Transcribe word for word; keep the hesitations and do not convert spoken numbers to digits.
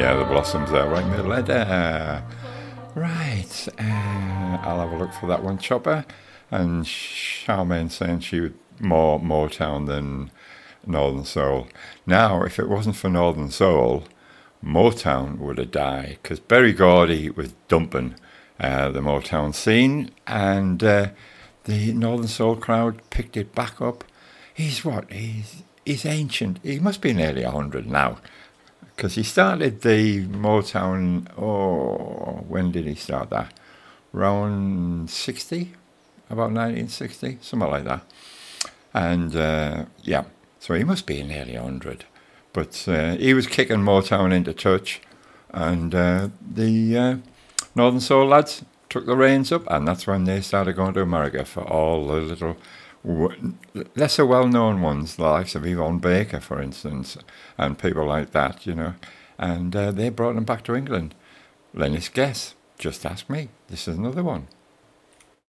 Yeah, the Blossoms there, right in the leather. Right, uh, I'll have a look for that one, Chopper. And Charmaine saying she would more Motown than Northern Soul. Now, if it wasn't for Northern Soul, Motown would have died, because Berry Gordy was dumping uh, the Motown scene, and uh, the Northern Soul crowd picked it back up. He's what? He's he's ancient. He must be nearly one hundred now, because he started the Motown, oh, when did he start that? Around sixty? About nineteen sixty? Something like that. And, uh, yeah, so he must be nearly one hundred. But uh, he was kicking Motown into touch, and uh, the uh, Northern Soul lads took the reins up, and that's when they started going to America for all the little w- lesser well-known ones, the likes of Yvonne Baker, for instance, and people like that, you know. And uh, they brought them back to England. Lenny's Guess, Just Ask Me. This is another one.